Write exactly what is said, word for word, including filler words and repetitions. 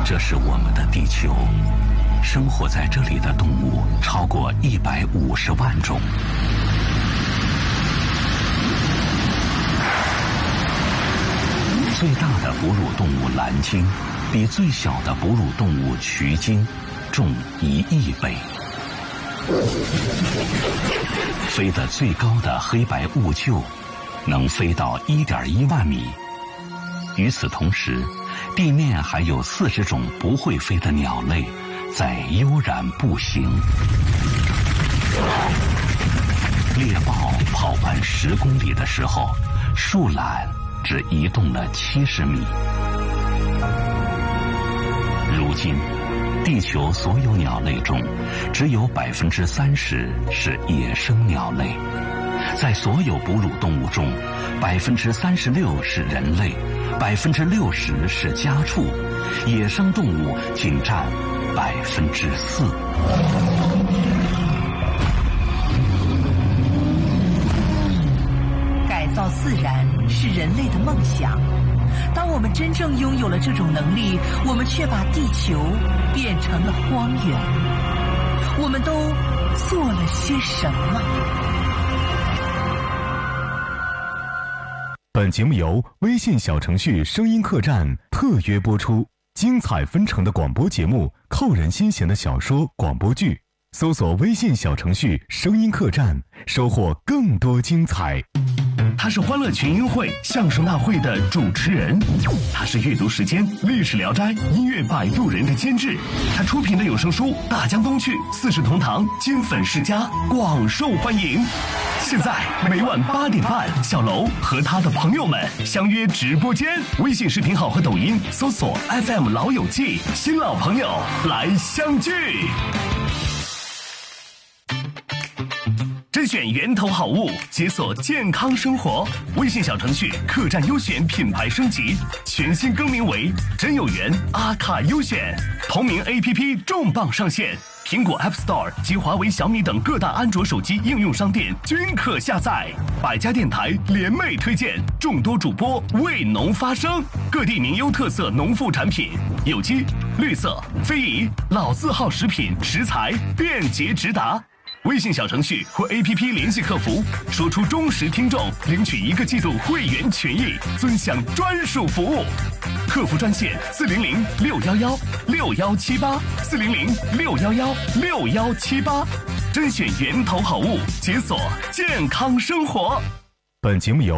这是我们的地球，生活在这里的动物超过一百五十万种。最大的哺乳动物蓝鲸，比最小的哺乳动物渠鲸重一亿倍。飞得最高的黑白兀鹫，能飞到一点一万米。与此同时，地面还有四十种不会飞的鸟类在悠然步行。猎豹跑完十公里的时候，树懒只移动了七十米。如今，地球所有鸟类中，只有百分之三十是野生鸟类。在所有哺乳动物中，百分之三十六是人类，百分之六十是家畜，野生动物仅占百分之四。 改造自然是人类的梦想。当我们真正拥有了这种能力，我们却把地球变成了荒原。我们都做了些什么？ 本节目由微信小程序声音客栈特约播出，精彩纷呈的广播节目，扣人心弦的小说广播剧，搜索微信小程序声音客栈，收获更多精彩。 他是欢乐群英会相声大会的主持人，他是阅读时间历史聊斋音乐摆渡人的监制，他出品的有声书《大江东去》四世同堂金粉世家广受欢迎。现在每晚八点半，小楼和他的朋友们相约直播间，微信视频号和抖音搜索 F M 老友记，新老朋友来相聚。甄选源头好物，解锁健康生活。微信小程序客栈优选品牌升级，全新更名为真有缘阿卡优选。同名 A P P 重磅上线，苹果 App Store 及华为、小米等各大安卓手机应用商店均可下载。百家电台联袂推荐，众多主播为农发声，各地名优特色农副产品，有机、绿色、非遗、老字号食品食材便捷直达。微信小程序或 A P P 联系客服，说出忠实听众，领取一个季度会员权益，尊享专属服务。客服专线四零零六幺幺六幺七八四零零六幺幺六幺七八，甄选源头好物，解锁健康生活。 本节目由